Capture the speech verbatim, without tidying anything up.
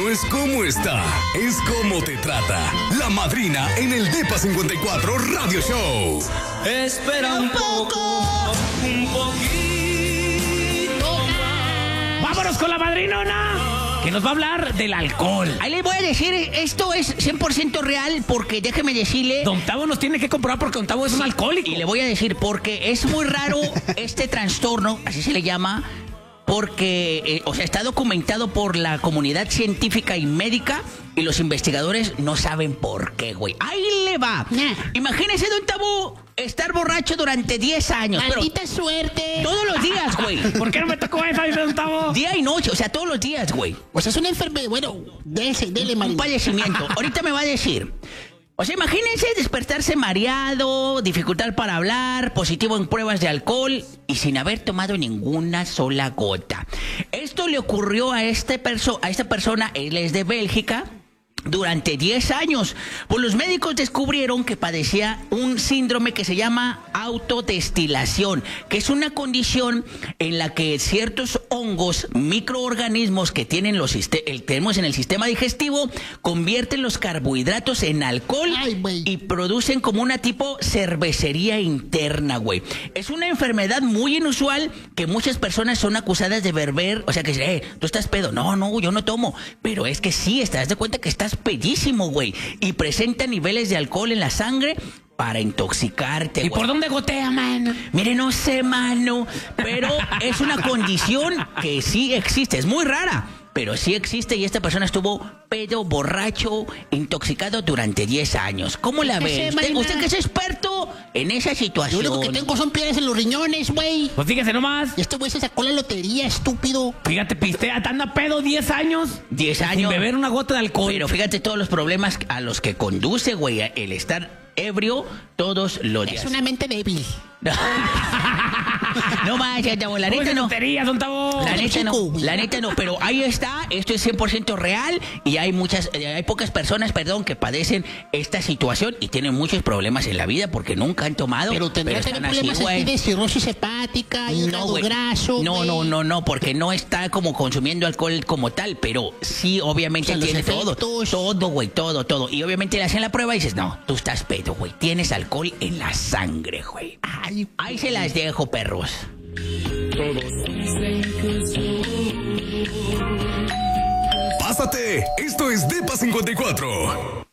no es cómo está, es cómo te trata. La madrina en el Depa cincuenta y cuatro Radio Show. Espera un poco, un poquito más. Vámonos con la madrinona, que nos va a hablar del alcohol. Ahí les voy a decir, esto es cien por ciento real, porque déjeme decirle... Don Tavo nos tiene que comprobar porque Don Tavo es un alcohólico. Y le voy a decir, porque es muy raro este trastorno, así se le llama, porque, eh, o sea, está documentado por la comunidad científica y médica, y los investigadores no saben por qué, güey. Ahí le va. Nah. Imagínese, Don Tabo, estar borracho durante diez años. Maldita suerte. Todos los días, güey. ¿Por qué no me tocó esa, Don Tavo? Día y noche, o sea, todos los días, güey. O sea, es una enfermedad. Bueno, dele, dele, Un Marina. padecimiento. Ahorita me va a decir. O sea, imagínense despertarse mareado, dificultad para hablar, positivo en pruebas de alcohol y sin haber tomado ninguna sola gota. Esto le ocurrió a, este perso- a esta persona, él es de Bélgica, durante diez años. Pues los médicos descubrieron que padecía un síndrome que se llama autodestilación, que es una condición en la que ciertos hongos, microorganismos que tienen los siste- el, tenemos en el sistema digestivo, convierten los carbohidratos en alcohol. Ay, güey. Y producen como una tipo cervecería interna, güey. Es una enfermedad muy inusual que muchas personas son acusadas de beber, o sea que eh, tú estás pedo. No, no, yo no tomo. Pero es que sí, estás de cuenta que estás pedísimo, güey. Y presenta niveles de alcohol en la sangre para intoxicarte, ¿Y güey. por dónde gotea, mano? Mire, no sé, mano, pero es una condición que sí existe. Es muy rara, pero sí existe y esta persona estuvo pedo, borracho, intoxicado durante diez años. ¿Cómo la ¿Qué ve? sé, Usted, Marina? usted que es experto en esa Lo situación. único que tengo son piedras en los riñones, güey. Pues fíjese nomás. Y este güey se sacó la lotería, estúpido. Fíjate, pistea, anda pedo diez años. diez Sin años. beber una gota de alcohol. Pero fíjate todos los problemas a los que conduce, güey, el estar ebrio todos los días. Es una mente débil. No vaya, chavo, la ¿Cómo neta es no. tonterías, Don Tavo? La neta no, chico, güey. la neta no, pero ahí está, esto es cien por ciento real y hay muchas, hay pocas personas, perdón, que padecen esta situación y tienen muchos problemas en la vida porque nunca han tomado. Pero tendrá que están tener problemas así, así güey. de cirrosis hepática, hígado güey. graso, no, güey. no, no, no, porque no está como consumiendo alcohol como tal, pero sí, obviamente O sea, los tiene todo, efectos. todo, güey, todo, todo. Y obviamente le hacen la prueba y dices, no, tú estás pedo, güey, tienes alcohol en la sangre, güey. Ay, Ahí se las dejo, perros. Pásate, esto es Depa cincuenta y cuatro.